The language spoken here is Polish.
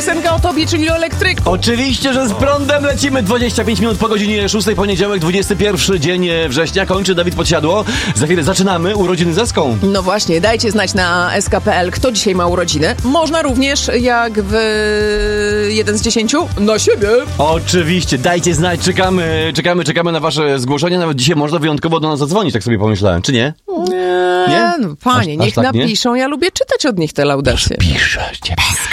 piosenka o tobie, czyli o elektryku. Oczywiście, że z prądem lecimy 25 minut po godzinie 6, poniedziałek, 21 dzień września. Kończy Dawid Podsiadło. Za chwilę zaczynamy urodziny z Eską. No właśnie, dajcie znać na sk.pl, kto dzisiaj ma urodziny. Można również, jak w 1 z 10, na siebie. Oczywiście, dajcie znać, czekamy na wasze zgłoszenia. Nawet dzisiaj można wyjątkowo do nas zadzwonić, tak sobie pomyślałem, czy nie? Nie? No, panie, niech tak, napiszą. Ja lubię czytać od nich te laudacje. Piszcie.